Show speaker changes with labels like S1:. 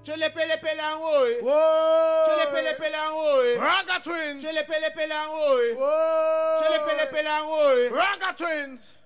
S1: Chele pele pele en haut.
S2: Whoa.
S1: Chele pele pele en haut.
S2: Ranga Twins.
S1: Chele pele pele en haut.
S2: Whoa.
S1: Chele pele pele en haut.
S2: Ranga Twins.